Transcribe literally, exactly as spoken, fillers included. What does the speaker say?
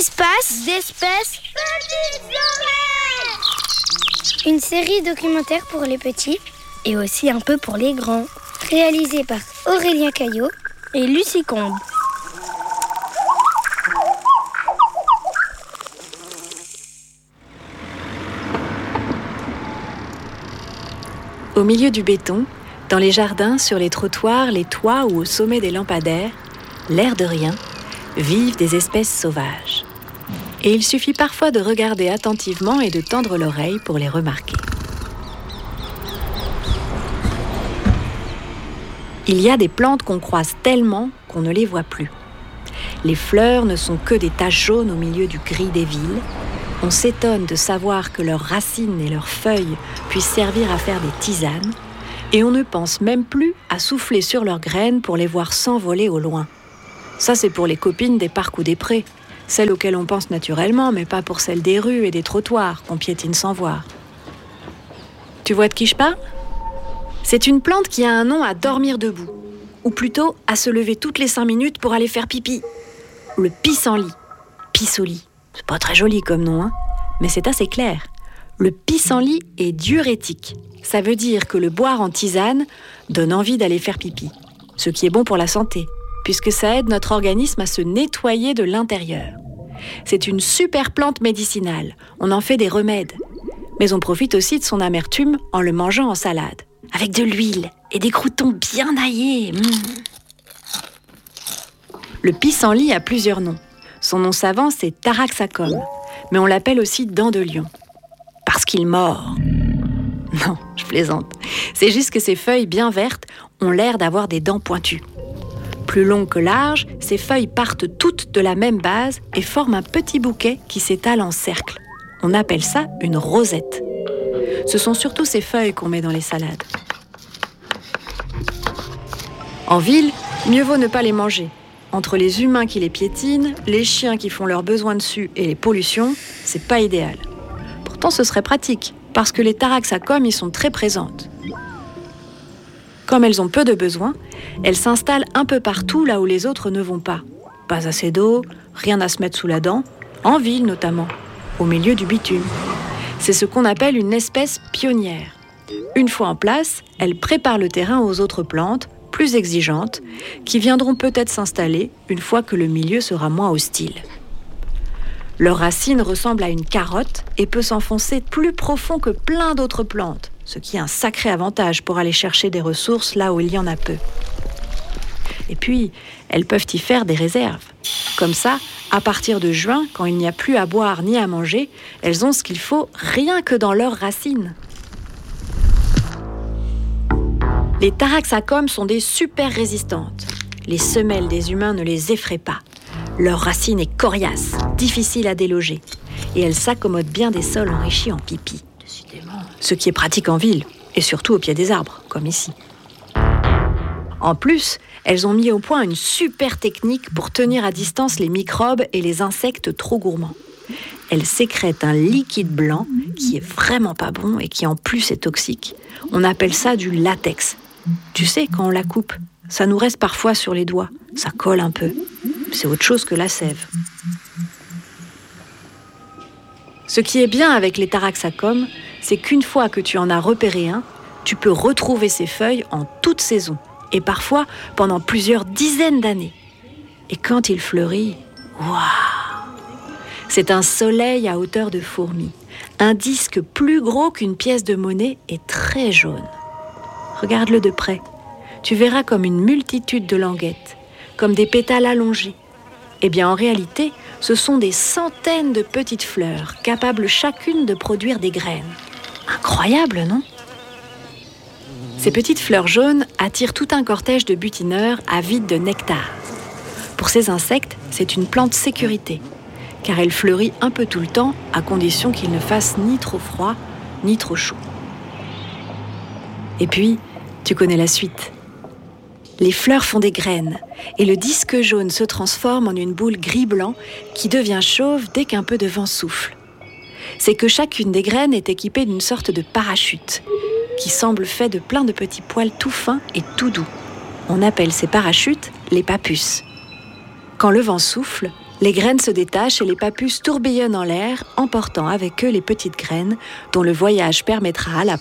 Espace d'espèces petites oreilles. Une série documentaire pour les petits et aussi un peu pour les grands. Réalisée par Aurélien Caillot et Lucie Combe. Au milieu du béton, dans les jardins, sur les trottoirs, les toits ou au sommet des lampadaires, l'air de rien, vivent des espèces sauvages. Et il suffit parfois de regarder attentivement et de tendre l'oreille pour les remarquer. Il y a des plantes qu'on croise tellement qu'on ne les voit plus. Les fleurs ne sont que des taches jaunes au milieu du gris des villes. On s'étonne de savoir que leurs racines et leurs feuilles puissent servir à faire des tisanes, et on ne pense même plus à souffler sur leurs graines pour les voir s'envoler au loin. Ça, c'est pour les copines des parcs ou des prés, celles auxquelles on pense naturellement, mais pas pour celles des rues et des trottoirs qu'on piétine sans voir. Tu vois de qui je parle ? C'est une plante qui a un nom à dormir debout, ou plutôt à se lever toutes les cinq minutes pour aller faire pipi. Le pissenlit, pissenlit. C'est pas très joli comme nom, hein, mais c'est assez clair. Le pissenlit est diurétique. Ça veut dire que le boire en tisane donne envie d'aller faire pipi, ce qui est bon pour la santé, puisque ça aide notre organisme à se nettoyer de l'intérieur. C'est une super plante médicinale, on en fait des remèdes. Mais on profite aussi de son amertume en le mangeant en salade, avec de l'huile et des croûtons bien aillés. Mmh. Le pissenlit a plusieurs noms. Son nom savant, c'est Taraxacum, mais on l'appelle aussi dent de lion, parce qu'il mord. Non, je plaisante. C'est juste que ses feuilles bien vertes ont l'air d'avoir des dents pointues. Plus longues que larges, ses feuilles partent toutes de la même base et forment un petit bouquet qui s'étale en cercle. On appelle ça une rosette. Ce sont surtout ces feuilles qu'on met dans les salades. En ville, mieux vaut ne pas les manger. Entre les humains qui les piétinent, les chiens qui font leurs besoins dessus et les pollutions, c'est pas idéal. Pourtant, ce serait pratique, parce que les Taraxacum y sont très présentes. Comme elles ont peu de besoins, elles s'installent un peu partout là où les autres ne vont pas. Pas assez d'eau, rien à se mettre sous la dent, en ville notamment, au milieu du bitume. C'est ce qu'on appelle une espèce pionnière. Une fois en place, elles préparent le terrain aux autres plantes, plus exigeantes, qui viendront peut-être s'installer une fois que le milieu sera moins hostile. Leur racine ressemble à une carotte et peut s'enfoncer plus profond que plein d'autres plantes, ce qui est un sacré avantage pour aller chercher des ressources là où il y en a peu. Et puis, elles peuvent y faire des réserves. Comme ça, à partir de juin, quand il n'y a plus à boire ni à manger, elles ont ce qu'il faut rien que dans leurs racines. Les Taraxacum sont des super résistantes. Les semelles des humains ne les effraient pas. Leur racine est coriace, difficile à déloger. Et elles s'accommodent bien des sols enrichis en pipi. Ce qui est pratique en ville, et surtout au pied des arbres, comme ici. En plus, elles ont mis au point une super technique pour tenir à distance les microbes et les insectes trop gourmands. Elles sécrètent un liquide blanc qui est vraiment pas bon et qui en plus est toxique. On appelle ça du latex. Tu sais, quand on la coupe, ça nous reste parfois sur les doigts. Ça colle un peu. C'est autre chose que la sève. Ce qui est bien avec les Taraxacum, c'est qu'une fois que tu en as repéré un, tu peux retrouver ses feuilles en toute saison, et parfois pendant plusieurs dizaines d'années. Et quand il fleurit, waouh! C'est un soleil à hauteur de fourmi, un disque plus gros qu'une pièce de monnaie et très jaune. Regarde-le de près. Tu verras comme une multitude de languettes, comme des pétales allongés. Eh bien, en réalité, ce sont des centaines de petites fleurs, capables chacune de produire des graines. Incroyable, non ? Ces petites fleurs jaunes attirent tout un cortège de butineurs avides de nectar. Pour ces insectes, c'est une plante sécurité, car elle fleurit un peu tout le temps, à condition qu'il ne fasse ni trop froid, ni trop chaud. Et puis, tu connais la suite. Les fleurs font des graines, et le disque jaune se transforme en une boule gris-blanc qui devient chauve dès qu'un peu de vent souffle. C'est que chacune des graines est équipée d'une sorte de parachute, qui semble fait de plein de petits poils tout fins et tout doux. On appelle ces parachutes les pappus. Quand le vent souffle, Les graines se détachent et les papus tourbillonnent en l'air, emportant avec eux les petites graines dont le voyage permettra à la